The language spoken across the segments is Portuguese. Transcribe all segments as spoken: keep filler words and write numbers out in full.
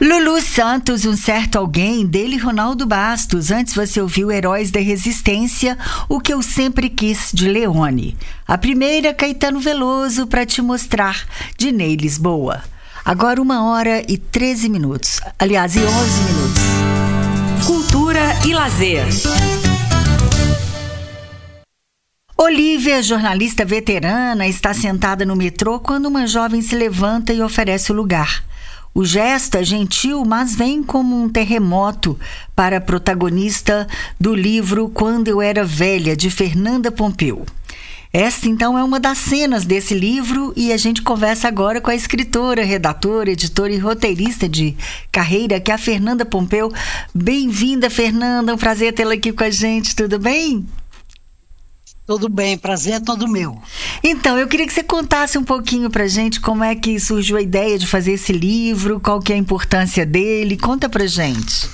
Lulu Santos, Um Certo Alguém, dele Ronaldo Bastos. Antes você ouviu Heróis da Resistência, O Que Eu Sempre Quis, de Leone. A primeira, Caetano Veloso, Pra Te Mostrar, de Ney Lisboa. Agora uma hora e treze minutos. Aliás, e onze minutos. Cultura e lazer. Olivia, jornalista veterana, está sentada no metrô quando uma jovem se levanta e oferece o lugar. O gesto é gentil, mas vem como um terremoto para a protagonista do livro Quando Eu Era Velha, de Fernanda Pompeu. Esta, então, é uma das cenas desse livro e a gente conversa agora com a escritora, redatora, editora e roteirista de carreira, que é a Fernanda Pompeu. Bem-vinda, Fernanda, um prazer tê-la aqui com a gente, tudo bem? Tudo bem, prazer é todo meu. Então, eu queria que você contasse um pouquinho pra gente como é que surgiu a ideia de fazer esse livro, qual que é a importância dele, conta pra gente.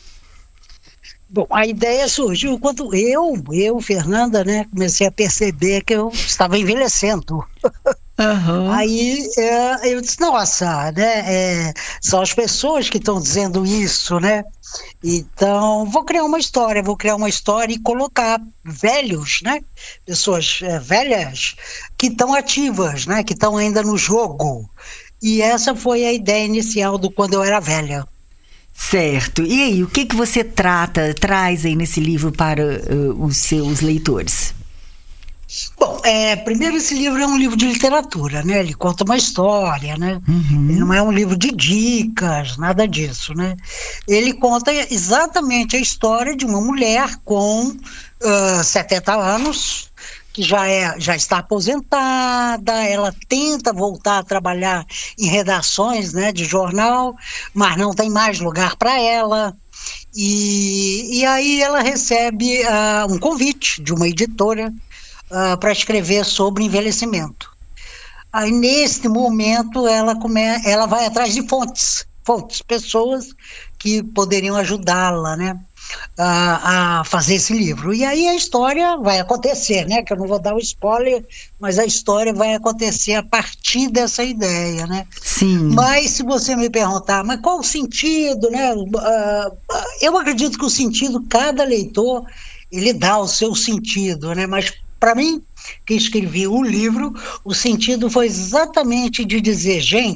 Bom, a ideia surgiu quando eu, eu, Fernanda, né, comecei a perceber que eu estava envelhecendo. Uhum. Aí é, eu disse, nossa, né, é, são as pessoas que estão dizendo isso, né? Então, vou criar uma história, vou criar uma história e colocar velhos, né? Pessoas é, velhas que estão ativas, né? Que estão ainda no jogo. E essa foi a ideia inicial do Quando Eu Era Velha. Certo. E aí, o que, que você trata, traz aí nesse livro para uh, os seus leitores? Bom, é, primeiro esse livro é um livro de literatura, né? Ele conta uma história, né? Uhum. Ele não é um livro de dicas, nada disso, né? Ele conta exatamente a história de uma mulher com uh, setenta anos, que já, é, já está aposentada, ela tenta voltar a trabalhar em redações, né, de jornal, mas não tem mais lugar para ela. E, e aí ela recebe uh, um convite de uma editora Uh, para escrever sobre envelhecimento. Aí, neste momento, ela, come... ela vai atrás de fontes, fontes, pessoas que poderiam ajudá-la, né, a, a fazer esse livro. E aí a história vai acontecer, né, que eu não vou dar o spoiler, mas a história vai acontecer a partir dessa ideia, né? Sim. Mas se você me perguntar, mas qual o sentido, né? Uh, eu acredito que o sentido, cada leitor, ele dá o seu sentido, né? Mas para mim, que escrevi o livro, o sentido foi exatamente de dizer, gente,